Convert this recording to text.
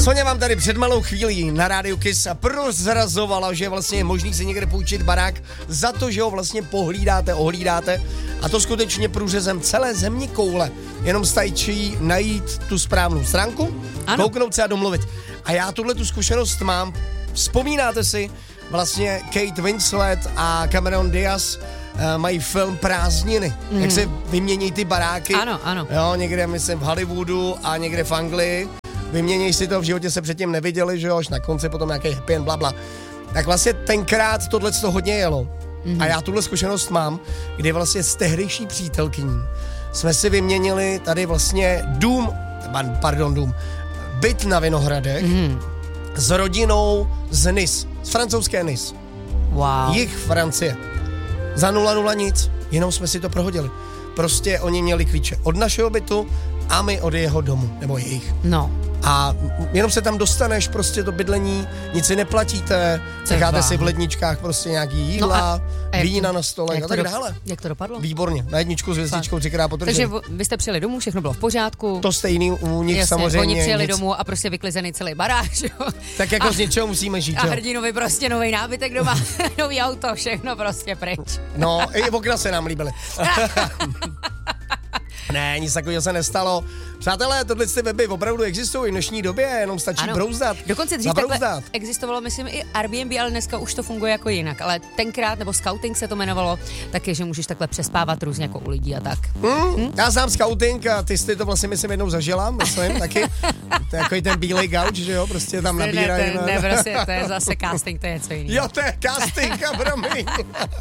Soňa vám tady před malou chvílí na rádiu Kiss prozrazovala, že vlastně je možný si někde půjčit barák za to, že ho vlastně ohlídáte a to skutečně průřezem celé zeměkoule. Jenom stačí najít tu správnou stránku, ano. Kouknout se a domluvit. A já tuhle tu zkušenost mám. Vzpomínáte si, vlastně Kate Winslet a Cameron Diaz mají film Prázdniny, jak se vymění ty baráky. Ano. Jo, někde, myslím, v Hollywoodu a někde v Anglii. Vyměnějí si to, v životě se předtím neviděli, že jo, až na konci potom nějaký happy end, blabla. Tak vlastně tenkrát tohle to hodně jelo. A já tuhle zkušenost mám, kdy vlastně s tehdejší přítelkyní jsme si vyměnili tady vlastně byt na Vinohradech s rodinou z Nice, z francouzské Nice. Wow. Jich Francie. Za 0 nic, jenom jsme si to prohodili. Prostě oni měli klíče od našeho bytu a my od jeho domu, nebo jejich. No. A jenom se tam dostaneš prostě do bydlení, nic si neplatíte, necháte si v ledničkách prostě nějaký jídla, vína na stole a tak dále. Jak to dopadlo? Výborně, na jedničku s hvězdičkou 3krát potržení. Takže vy jste přijeli domů, všechno bylo v pořádku. To stejný u nich. Jasně, samozřejmě. Oni přijeli domů a prostě vyklizený celý baráž, jo. Tak jako z něčeho musíme žít, a hrdinovi prostě nový nábytek doma, nový auto, všechno prostě pryč. No, i okna se nám líbily. Ne, nic takového se nestalo. Přátelé, tohle ty weby opravdu existují v dnešní době, jenom stačí brouzdat. Dokonce dřív takhle existovalo, myslím, i Airbnb, ale dneska už to funguje jako jinak. Ale tenkrát, nebo Scouting se to jmenovalo, taky, že můžeš takhle přespávat různě jako u lidí a tak. Já znám Scouting a ty jsi to vlastně, myslím, jednou zažila, myslím, taky. To je jako ten bílej gauč, že jo, prostě tam nabírají. Ne, prostě, to je zase casting, to je něco jiného. Jo, to je casting, a promiň.